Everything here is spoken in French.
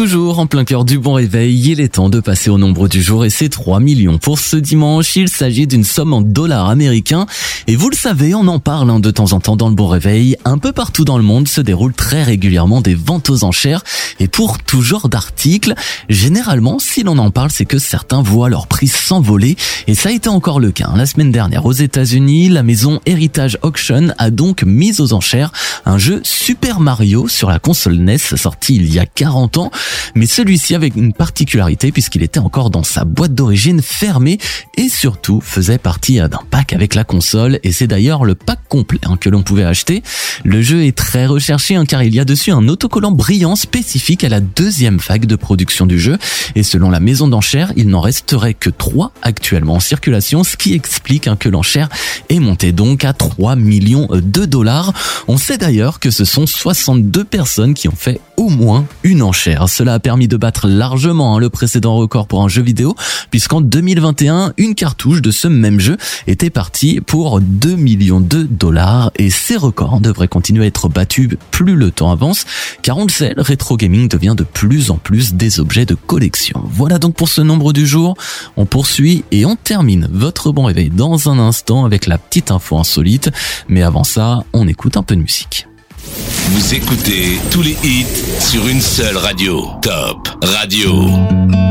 toujours en plein cœur du bon réveil, il est temps de passer au nombre du jour et c'est 3 millions. Pour ce dimanche, il s'agit d'une somme en dollars américains et vous le savez, on en parle de temps en temps dans le bon réveil. Un peu partout dans le monde se déroulent très régulièrement des ventes aux enchères et pour tout genre d'articles. Généralement, si l'on en parle, c'est que certains voient leur prix s'envoler et ça a été encore le cas. La semaine dernière aux États-Unis, la maison Heritage Auction a donc mis aux enchères un jeu Super Mario sur la console NES sorti il y a 40 ans, mais celui-ci avec une particularité puisqu'il était encore dans sa boîte d'origine fermée et surtout faisait partie d'un pack avec la console et c'est d'ailleurs le pack complet que l'on pouvait acheter. Le jeu est très recherché car il y a dessus un autocollant brillant spécifique à la deuxième vague de production du jeu et selon la maison d'enchères, il n'en resterait que 3 actuellement en circulation, ce qui explique que l'enchère est montée donc à 3 millions de dollars. On sait d'ailleurs que ce sont 62 personnes qui ont fait au moins une enchère. Cela a permis de battre largement le précédent record pour un jeu vidéo, puisqu'en 2021, une cartouche de ce même jeu était partie pour 2 millions de dollars et ces records devraient continuer à être battus plus le temps avance, car on le sait, le rétro gaming devient de plus en plus des objets de collection. Voilà donc pour ce nombre du jour. On poursuit et on termine votre bon réveil dans un instant avec la petite info insolite, mais avant ça, on écoute un peu de musique. Vous écoutez tous les hits sur une seule radio. Top Radio.